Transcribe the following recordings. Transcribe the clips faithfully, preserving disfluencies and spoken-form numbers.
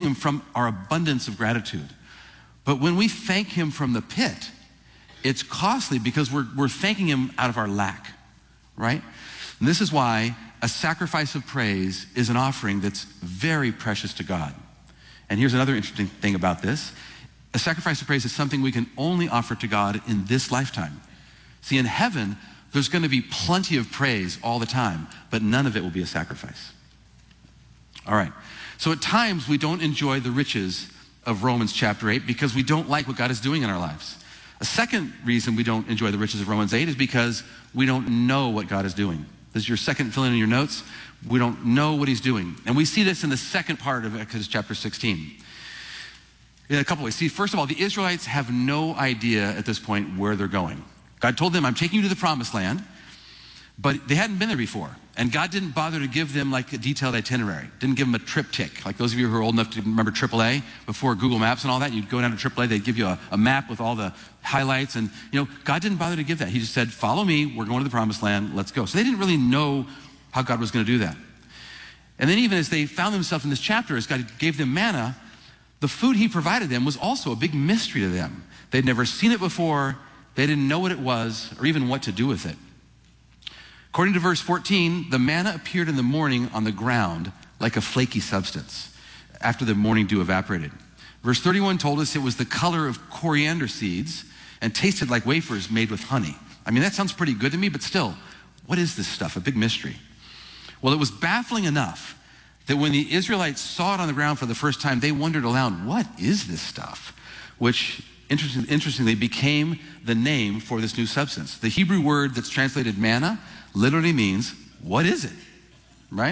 him from our abundance of gratitude. But when we thank him from the pit, it's costly because we're, we're thanking him out of our lack, right? And this is why a sacrifice of praise is an offering that's very precious to God. And here's another interesting thing about this. A sacrifice of praise is something we can only offer to God in this lifetime. See, in heaven, there's going to be plenty of praise all the time, but none of it will be a sacrifice. All right. So at times, we don't enjoy the riches of Romans chapter eight because we don't like what God is doing in our lives. A second reason we don't enjoy the riches of Romans eight is because we don't know what God is doing. This is your second fill in your notes. We don't know what he's doing. And we see this in the second part of Exodus chapter sixteen. In a couple ways. See, first of all, the Israelites have no idea at this point where they're going. God told them, I'm taking you to the promised land, but they hadn't been there before. And God didn't bother to give them like a detailed itinerary. Didn't give them a triptych. Like those of you who are old enough to remember triple A, before Google Maps and all that, you'd go down to triple A, they'd give you a, a map with all the highlights. And you know, God didn't bother to give that. He just said, follow me, we're going to the promised land, let's go. So they didn't really know how God was going to do that. And then even as they found themselves in this chapter, as God gave them manna, the food he provided them was also a big mystery to them. They'd never seen it before. They didn't know what it was or even what to do with it. According to verse fourteen, the manna appeared in the morning on the ground like a flaky substance after the morning dew evaporated. Verse thirty-one told us it was the color of coriander seeds and tasted like wafers made with honey. I mean, that sounds pretty good to me, but still, what is this stuff? A big mystery. Well, it was baffling enough that when the Israelites saw it on the ground for the first time, they wondered aloud, what is this stuff? Which, interesting, interestingly, became the name for this new substance. The Hebrew word that's translated manna literally means, what is it? Right?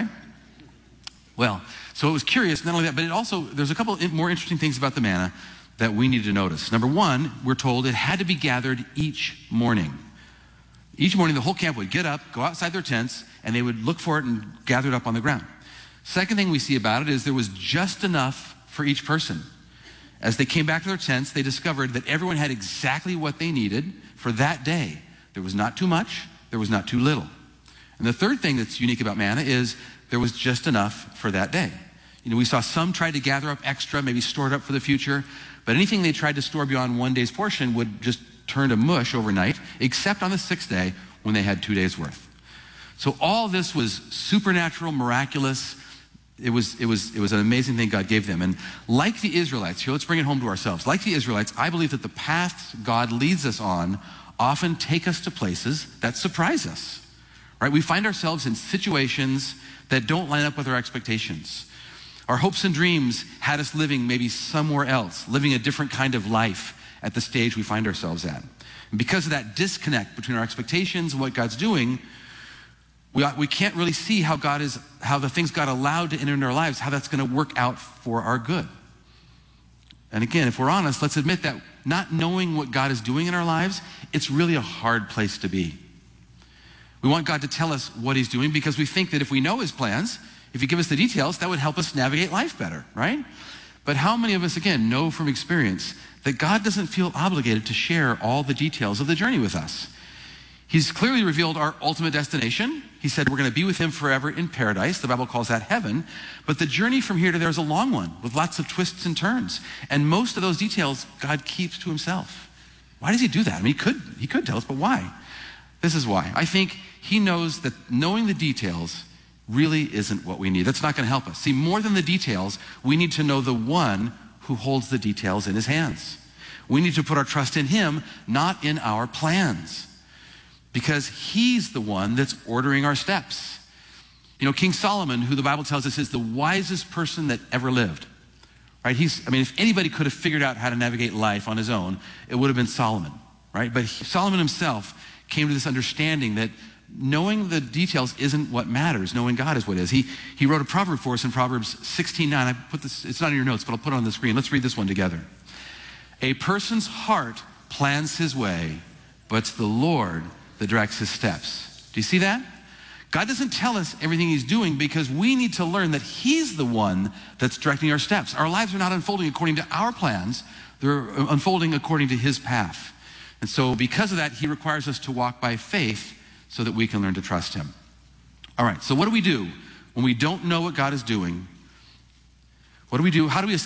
Well, so it was curious, not only that, but it also, there's a couple more interesting things about the manna that we need to notice. Number one, we're told it had to be gathered each morning. Each morning, the whole camp would get up, go outside their tents, and they would look for it and gather it up on the ground. Second thing we see about it is there was just enough for each person. As they came back to their tents, they discovered that everyone had exactly what they needed for that day. There was not too much, there was not too little. And the third thing that's unique about manna is there was just enough for that day. You know, we saw some try to gather up extra, maybe store it up for the future, but anything they tried to store beyond one day's portion would just turn to mush overnight, except on the sixth day when they had two days worth. So all this was supernatural, miraculous. It was, it was, it was an amazing thing God gave them. And like the Israelites, here, let's bring it home to ourselves. Like the Israelites, I believe that the paths God leads us on often take us to places that surprise us, right? We find ourselves in situations that don't line up with our expectations. Our hopes and dreams had us living maybe somewhere else, living a different kind of life at the stage we find ourselves at. And because of that disconnect between our expectations and what God's doing, We, we can't really see how God is, how the things God allowed to enter into our lives, how that's going to work out for our good. And again, if we're honest, let's admit that not knowing what God is doing in our lives, it's really a hard place to be. We want God to tell us what he's doing because we think that if we know his plans, if he gives us the details, that would help us navigate life better, right? But how many of us, again, know from experience that God doesn't feel obligated to share all the details of the journey with us? He's clearly revealed our ultimate destination. He said we're going to be with him forever in paradise. The Bible calls that heaven. But the journey from here to there is a long one with lots of twists and turns. And most of those details God keeps to himself. Why does he do that? I mean, he could, he could tell us, but why? This is why. I think he knows that knowing the details really isn't what we need. That's not going to help us. See, more than the details, we need to know the one who holds the details in his hands. We need to put our trust in him, not in our plans. Because he's the one that's ordering our steps. You know, King Solomon, who the Bible tells us is the wisest person that ever lived, right? He's, I mean, if anybody could have figured out how to navigate life on his own, it would have been Solomon, right? But he, Solomon himself came to this understanding that knowing the details isn't what matters. Knowing God is what is. He, he wrote a proverb for us in Proverbs sixteen nine. I put this, it's not in your notes, but I'll put it on the screen. Let's read this one together. A person's heart plans his way, but it's the Lord that directs his steps. Do you see that? God doesn't tell us everything he's doing because we need to learn that he's the one that's directing our steps. Our lives are not unfolding according to our plans. They're unfolding according to his path. And so because of that, he requires us to walk by faith so that we can learn to trust him. All right, so what do we do when we don't know what God is doing? What do we do? How do we